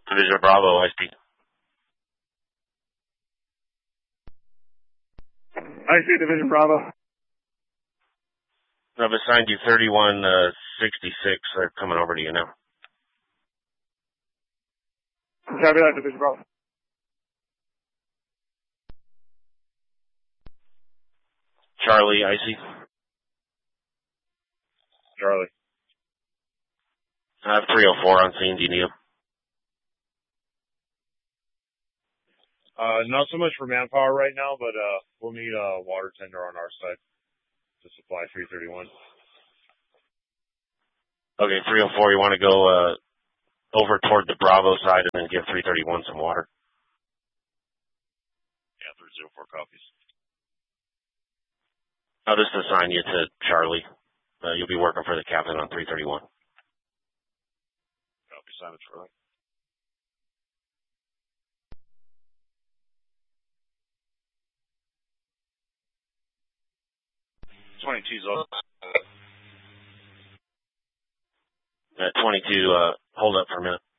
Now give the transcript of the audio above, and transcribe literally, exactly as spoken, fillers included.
Division Bravo, I see. I see Division Bravo. I've assigned you thirty-one sixty-six. They're coming over to you now. Copy that, Division Bravo. Charlie, I see. Charlie. I have three oh four on scene. Do you need them? Uh, not so much for manpower right now, but uh, we'll need a water tender on our side to supply three thirty-one. Okay, three oh four, you want to go uh, over toward the Bravo side and then give three thirty-one some water? Yeah, three oh four copies. I'll just assign you to Charlie. Uh, you'll be working for the captain on three thirty-one. Copy, Simon Charlie. twenty-two's up. At twenty-two, uh, hold up for a minute.